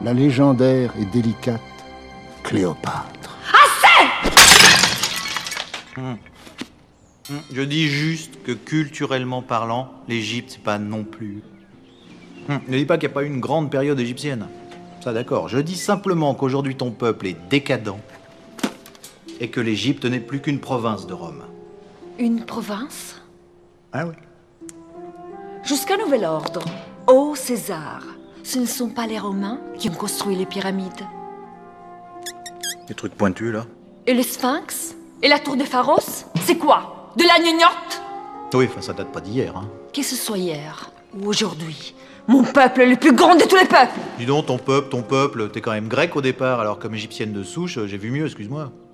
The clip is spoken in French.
la légendaire et délicate Cléopâtre. Je dis juste que culturellement parlant, l'Égypte, c'est pas non plus. Ne dis pas qu'il n'y a pas eu une grande période égyptienne. Ça d'accord. Je dis simplement qu'aujourd'hui ton peuple est décadent et que l'Égypte n'est plus qu'une province de Rome. Une province? Ah oui. Jusqu'à nouvel ordre, ô César, ce ne sont pas les Romains qui ont construit les pyramides. Des trucs pointus là. Et le Sphinx? Et la tour de Pharos? C'est quoi? De la gnognotte? Oui, enfin ça date pas d'hier, hein. Que ce soit hier ou aujourd'hui, mon peuple est le plus grand de tous les peuples! Dis donc, ton peuple, t'es quand même grec au départ, alors comme égyptienne de souche, j'ai vu mieux, excuse-moi.